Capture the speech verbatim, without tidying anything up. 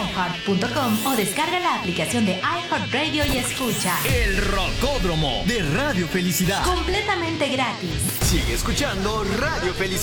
iheart punto com o descarga la aplicación de iHeartRadio y escucha El Rocódromo de Radio Felicidad. completamente gratis. Sigue escuchando Radio Felicidad.